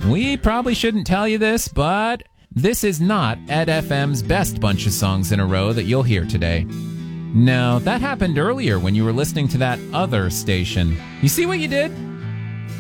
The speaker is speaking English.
We probably shouldn't tell you this, but this is not Ed FM's best bunch of songs in a row that you'll hear today. No, that happened earlier when you were listening to that other station. You see what you did?